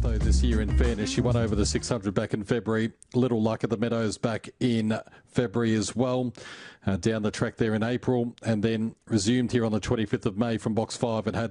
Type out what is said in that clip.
though, this year, in fairness. She won over the 600 back in February. Little luck at the Meadows back in February as well. Down the track there in April, and then resumed here on the 25th of May from box 5 and had